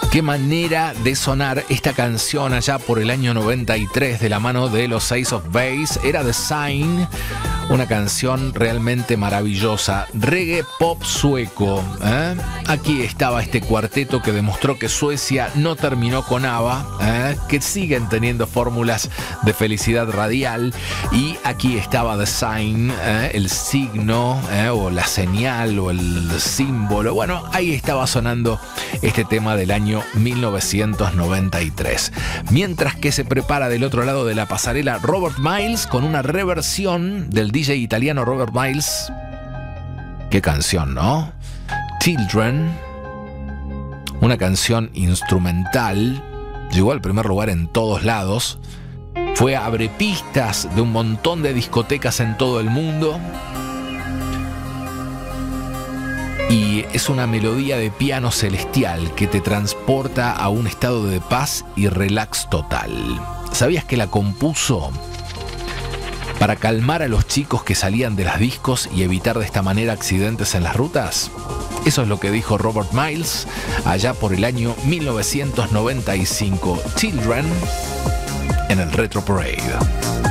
Qué manera de sonar esta canción allá por el año 93 de la mano de los Ace of Base. Era The Sign, una canción realmente maravillosa. Reggae pop sueco. Aquí estaba este cuarteto que demostró que Suecia no terminó con ABBA, que siguen teniendo fórmulas de felicidad radial. Y aquí estaba The Sign, el signo o la señal o el símbolo. Bueno, ahí estaba sonando este tema del año 1993. Mientras que se prepara del otro lado de la pasarela Robert Miles con una reversión del DJ italiano Robert Miles. Qué canción, ¿no? Children, una canción instrumental, llegó al primer lugar en todos lados, fue abrepistas de un montón de discotecas en todo el mundo. Y es una melodía de piano celestial que te transporta a un estado de paz y relax total. ¿Sabías que la compuso para calmar a los chicos que salían de las discos y evitar de esta manera accidentes en las rutas? Eso es lo que dijo Robert Miles allá por el año 1995. Children en el Retro Parade.